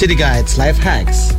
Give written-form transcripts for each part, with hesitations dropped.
City Guides Life Hacks.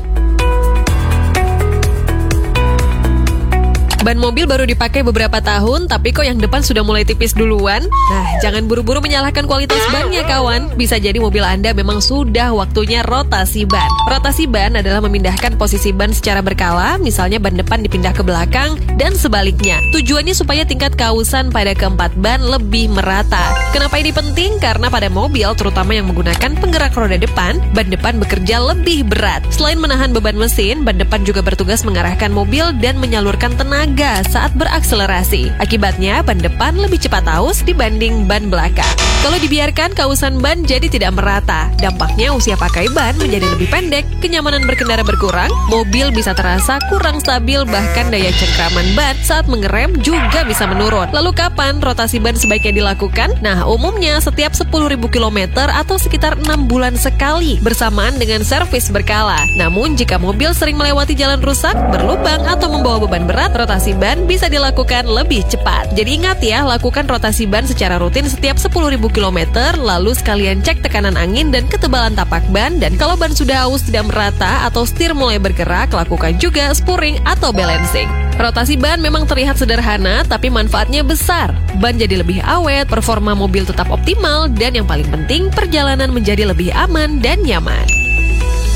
Ban mobil baru dipakai beberapa tahun, tapi kok yang depan sudah mulai tipis duluan? Nah, jangan buru-buru menyalahkan kualitas bannya, kawan. Bisa jadi mobil Anda memang sudah waktunya rotasi ban. Rotasi ban adalah memindahkan posisi ban secara berkala, misalnya ban depan dipindah ke belakang, dan sebaliknya. Tujuannya supaya tingkat kausan pada keempat ban lebih merata. Kenapa ini penting? Karena pada mobil, terutama yang menggunakan penggerak roda depan, ban depan bekerja lebih berat. Selain menahan beban mesin, ban depan juga bertugas mengarahkan mobil dan menyalurkan tenaga saat berakselerasi. Akibatnya, ban depan lebih cepat aus dibanding ban belakang. Kalau dibiarkan, kausan ban jadi tidak merata. Dampaknya usia pakai ban menjadi lebih pendek, kenyamanan berkendara berkurang, mobil bisa terasa kurang stabil, bahkan daya cengkraman ban saat mengerem juga bisa menurun. Lalu kapan rotasi ban sebaiknya dilakukan? Nah, umumnya setiap 10.000 km atau sekitar 6 bulan sekali, bersamaan dengan servis berkala. Namun, jika mobil sering melewati jalan rusak, berlubang, atau membawa beban berat, rotasi ban bisa dilakukan lebih cepat. Jadi ingat ya, lakukan rotasi ban secara rutin setiap 10.000 km, lalu sekalian cek tekanan angin dan ketebalan tapak ban, dan kalau ban sudah aus tidak merata atau setir mulai bergerak, lakukan juga spuring atau balancing. Rotasi ban memang terlihat sederhana, tapi manfaatnya besar. Ban jadi lebih awet, performa mobil tetap optimal, dan yang paling penting, perjalanan menjadi lebih aman dan nyaman.